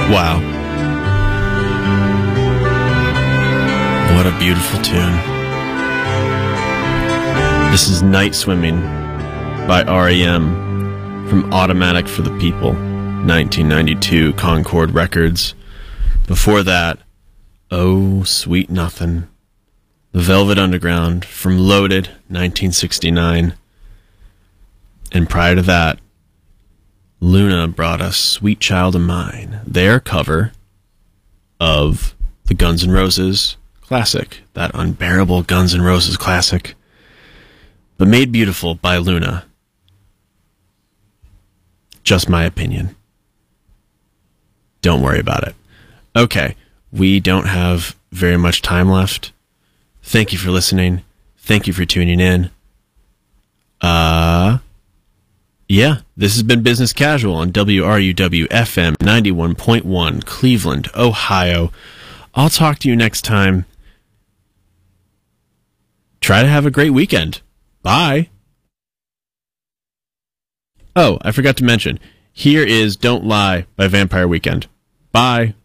Wow. What a beautiful tune. This is Night Swimming by R.E.M. from Automatic for the People, 1992, Concord Records. Before that, Oh Sweet Nothing, The Velvet Underground from Loaded, 1969. And prior to that, Luna brought us Sweet Child of Mine, their cover of the Guns N' Roses classic, that unbearable Guns N' Roses classic, but made beautiful by Luna. Just my opinion. Don't worry about it. Okay, we don't have very much time left. Thank you for listening. Thank you for tuning in. Yeah, this has been Business Casual on WRUW-FM 91.1, Cleveland, Ohio. I'll talk to you next time. Try to have a great weekend. Bye. Oh, I forgot to mention. Here is Don't Lie by Vampire Weekend. Bye.